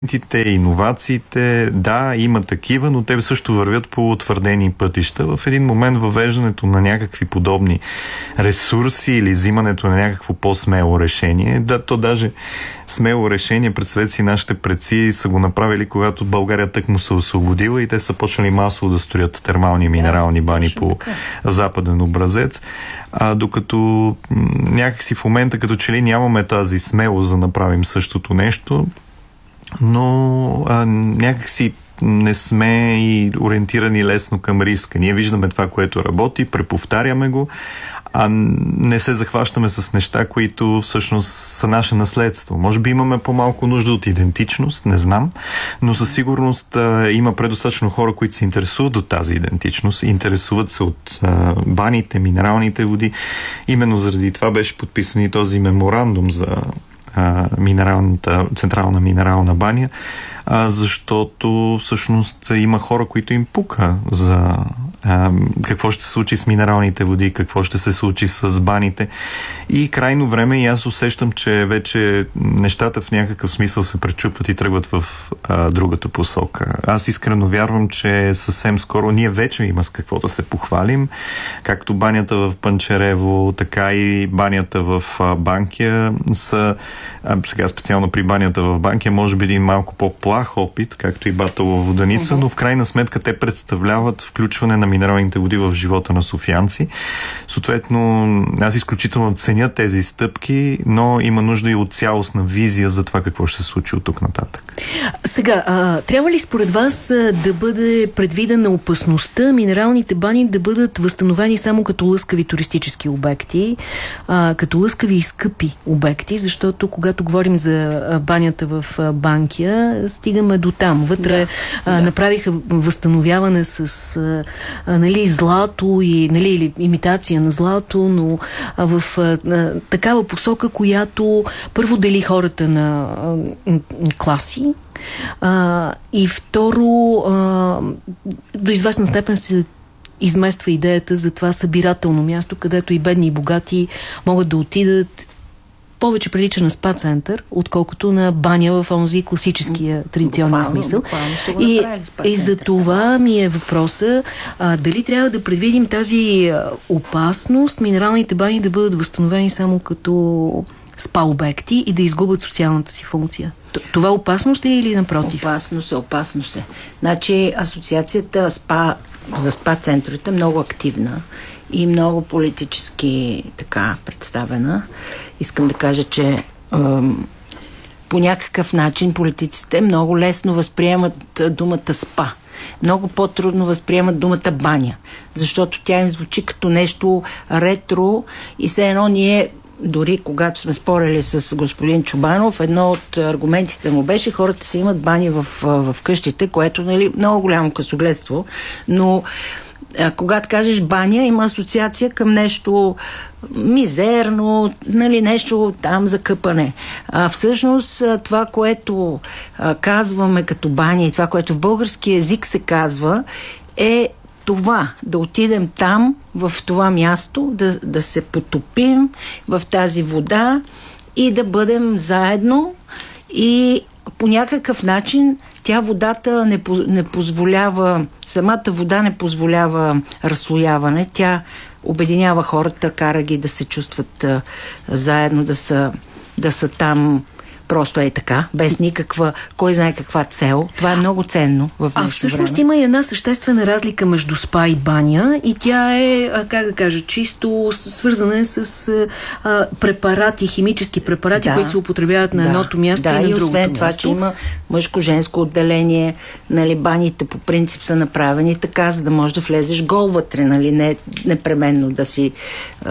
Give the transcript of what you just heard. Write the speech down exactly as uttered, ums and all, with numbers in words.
Иновациите, да, има такива, но те също вървят по утвърдени пътища. В един момент въвеждането на някакви подобни ресурси или взимането на някакво по-смело решение, да, то даже смело решение, представете си, нашите предци са го направили, когато България тъкмо се освободила и те са почнали масово да строят термални минерални бани по западен образец. А докато някакси в момента като че ли нямаме тази смелост да направим същото нещо, но а, някакси не сме и ориентирани лесно към риска. Ние виждаме това, което работи, преповтаряме го, а не се захващаме с неща, които всъщност са наше наследство. Може би имаме по-малко нужда от идентичност, не знам, но със сигурност а, има предостатъчно хора, които се интересуват от тази идентичност, интересуват се от а, баните, минералните води. Именно заради това беше подписан и този меморандум за минералната, централна минерална баня, а, защото всъщност има хора, които им пука за а, какво ще се случи с минералните води, какво ще се случи с баните. И крайно време и аз усещам, че вече нещата в някакъв смисъл се пречупват и тръгват в а, другата посока. Аз искрено вярвам, че съвсем скоро ние вече има с какво да се похвалим, както банята в Панчарево, така и банята в а, Банкя са, а, сега специално при банята в Банкя, може би един малко по-плах опит, както и Батова воденица, но в крайна сметка те представляват включване на минералните води в живота на софиянци. Съответно, аз изключително ценя тези стъпки, но има нужда и от цялостна визия за това какво ще се случи от тук нататък. Сега, а, трябва ли според вас да бъде предвидена опасността минералните бани да бъдат възстановени само като лъскави туристически обекти, а, като лъскави и скъпи обекти, защото когато говорим за банята в Банкя, стигаме до там. Вътре да, а, да. направиха възстановяване с а, нали, злато и нали, или имитация на злато, но а, в а, такава посока, която първо дели хората на а, класи, а, и второ а, до известна степен се измества идеята за това събирателно място, където и бедни и богати могат да отидат. Повече прилича на спа център, отколкото на баня в онзи класическия традиционен буквално, смисъл. Буквално и, и за това ми е въпроса, а, дали трябва да предвидим тази а, опасност минералните бани да бъдат възстановени само като спа обекти и да изгубят социалната си функция. Това опасност ли е или напротив? Опасност е, опасност е. Значи асоциацията спа, за спа центровете е много активна и много политически така представена. Искам да кажа, че ем, по някакъв начин политиците много лесно възприемат думата спа. Много по-трудно възприемат думата баня, защото тя им звучи като нещо ретро и все едно ние, дори когато сме спорили с господин Чубанов, едно от аргументите му беше, хората си имат бани в, в къщите, което нали, много голямо късогледство, но а, когато кажеш баня, има асоциация към нещо мизерно, нали, нещо там за къпане. А, всъщност това, което а, казваме като баня и това, което в български език се казва, е това, да отидем там, в това място, да, да се потопим в тази вода и да бъдем заедно и по някакъв начин тя водата не, не позволява, самата вода не позволява разслояване, тя обединява хората, кара ги да се чувстват а, заедно, да са, да са там просто е така, без никаква, кой знае каква цел. Това е много ценно в днешно А всъщност време. Има и една съществена разлика между спа и баня и тя е, как да кажа, чисто свързана е с а, препарати, химически препарати, да, които се употребяват на да, едното място да, и на и другото освен това, място. че има мъжко-женско отделение, нали, баните по принцип са направени така, за да можеш да влезеш гол вътре, нали, не непременно да си